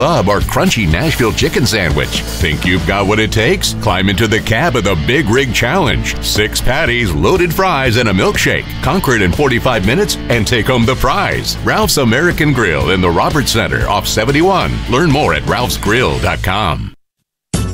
sub or crunchy Nashville chicken sandwich. Think you've got what it takes? Climb into the cab of the Big Rig Challenge. 6 patties, loaded fries, and a milkshake. Conquer it in 45 minutes and take home the prize. Ralph's American Grill in the Roberts Center off 71. Learn more at ralphsgrill.com.